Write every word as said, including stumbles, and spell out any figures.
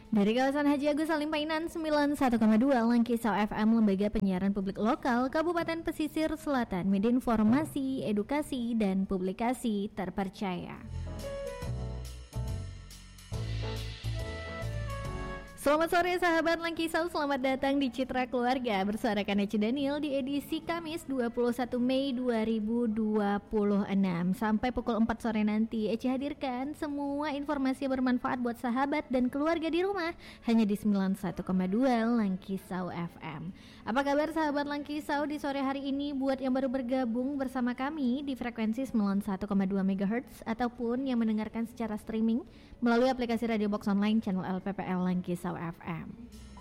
Dari kawasan Haji Agus Salim Painan sembilan puluh satu koma dua Langkisau F M, lembaga penyiaran publik lokal Kabupaten Pesisir Selatan, media informasi, edukasi, dan publikasi terpercaya. Selamat sore sahabat Langkisau, selamat datang di Citra Keluarga. Bersuarakan Eci Daniel di edisi Kamis dua puluh satu Mei dua ribu dua puluh enam. Sampai pukul empat sore nanti Eci hadirkan semua informasi yang bermanfaat buat sahabat dan keluarga di rumah, hanya di sembilan puluh satu koma dua Langkisau F M. Apa kabar sahabat Langkisau di sore hari ini? Buat yang baru bergabung bersama kami di frekuensi sembilan puluh satu koma dua megahertz ataupun yang mendengarkan secara streaming melalui aplikasi Radio Box Online channel L P P L Langkisau F M.